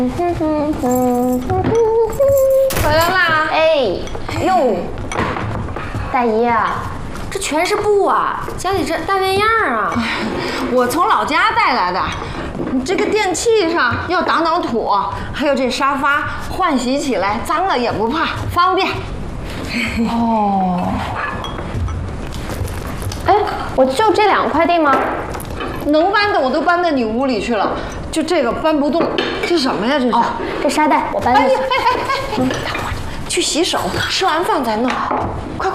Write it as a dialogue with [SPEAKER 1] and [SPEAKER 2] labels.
[SPEAKER 1] 回来啦！
[SPEAKER 2] 哎，哟，大姨啊，这全是布啊，家里这大变样啊！
[SPEAKER 1] 我从老家带来的。你这个电器上要挡挡土，还有这沙发换洗起来脏了也不怕，方便。
[SPEAKER 2] 哦。哎，我就这2个快递吗？
[SPEAKER 1] 能搬的我都搬到你屋里去了，就这个搬不动。这什么呀？这是？
[SPEAKER 2] 哦，这沙袋我搬进去。
[SPEAKER 1] 等会儿去洗手，吃完饭再弄。快。